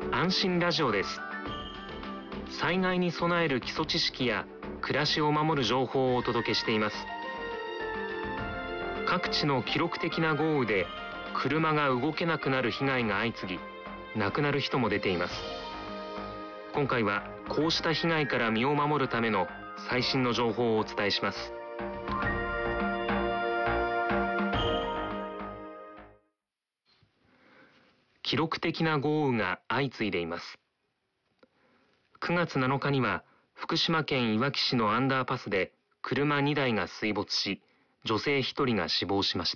安心ラジオです。災害に備える基礎知識や暮らしを守る情報をお届けしています。各地の記録的な豪雨で車が動けなくなる被害が相次ぎ、亡くなる人も出ています。今回はこうした被害から身を守るための最新の情報をお伝えします。記録的な豪雨が相次いでいます。9月7日には福島県いわき市のアンダーパスで車2台が水没し、女性1人が死亡しました。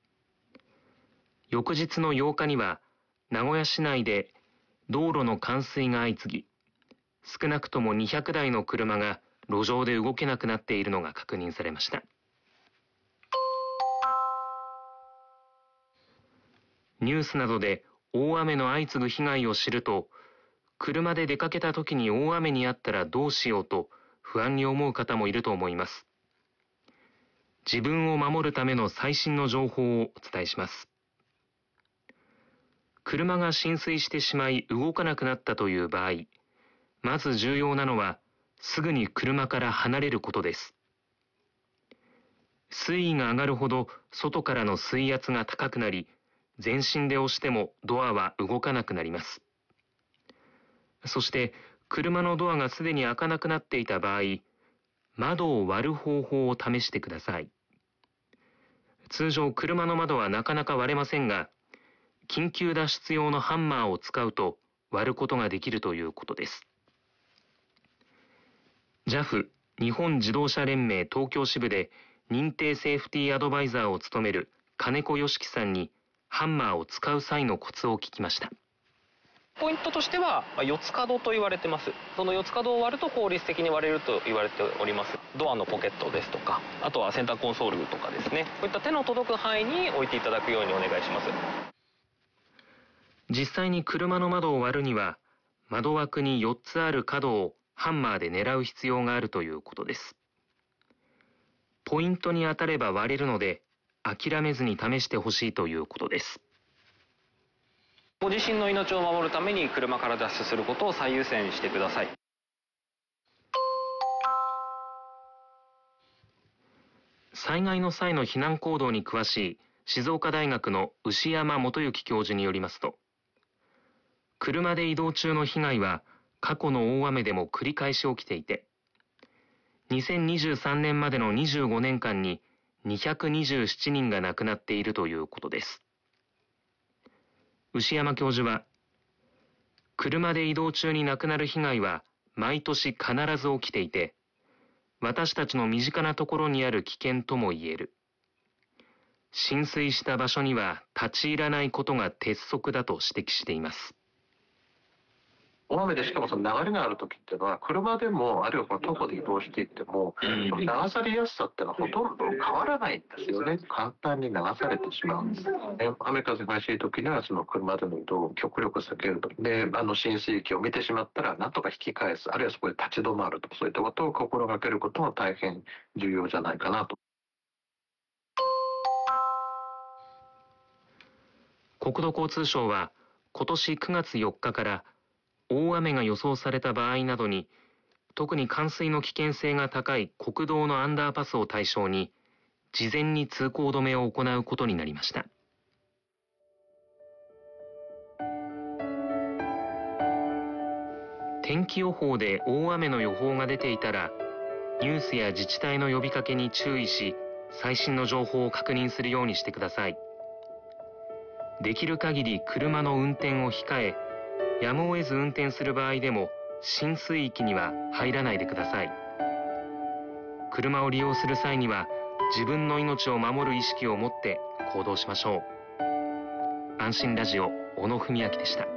翌日の8日には名古屋市内で道路の冠水が相次ぎ、少なくとも200台の車が路上で動けなくなっているのが確認されました。ニュースなどで大雨の相次ぐ被害を知ると、車で出かけた時に大雨にあったらどうしようと不安に思う方もいると思います。自分を守るための最新の情報をお伝えします。車が浸水してしまい動かなくなったという場合、まず重要なのはすぐに車から離れることです。水位が上がるほど外からの水圧が高くなり、全身で押してもドアは動かなくなります。そして車のドアがすでに開かなくなっていた場合、窓を割る方法を試してください。通常車の窓はなかなか割れませんが、緊急脱出用のハンマーを使うと割ることができるということです。JAF 日本自動車連盟東京支部で認定セーフティーアドバイザーを務める金子良樹さんにハンマーを使う際のコツを聞きました。 ポイントとしては四つ角と言われてます。その四つ角を割ると効率的に割れると言われております。ドアのポケットですとか、あとはセンターコンソールとかですね、こういった手の届く範囲に置いていただくようにお願いします。 実際に車の窓を割るには、窓枠に4つある角をハンマーで狙う必要があるということです。ポイントに当たれば割れるので、諦めずに試してほしいということです。 ご自身の命を守るために車から脱出することを最優先してください。 災害の際の避難行動に詳しい静岡大学の牛山元幸教授によりますと、車で移動中の被害は過去の大雨でも繰り返し起きていて、2023年までの25年間に227人が亡くなっているということです。牛山教授は、車で移動中に亡くなる被害は毎年必ず起きていて、私たちの身近なところにある危険とも言える。浸水した場所には立ち入らないことが鉄則だと指摘しています。 大雨でしかもその流れがある時っていうのは、車でもあるいはこの徒歩で移動していっても、その流されやすさっていうのはほとんど変わらないんですよね。簡単に流されてしまうんです。雨風が激しい時にはその車での移動を極力避けると。で、浸水域を見てしまったらなんとか引き返す、あるいはそこで立ち止まると、そういったことを心がけることが大変重要じゃないかなと。 国土交通省は今年9月4日から大雨が予想された場合などに、特に冠水の危険性が高い国道のアンダーパスを対象に、事前に通行止めを行うことになりました。天気予報で大雨の予報が出ていたら、ニュースや自治体の呼びかけに注意し、最新の情報を確認するようにしてください。できる限り車の運転を控え、やむを得ず運転する場合でも浸水域には入らないでください。車を利用する際には自分の命を守る意識を持って行動しましょう。安心ラジオ、小野文明でした。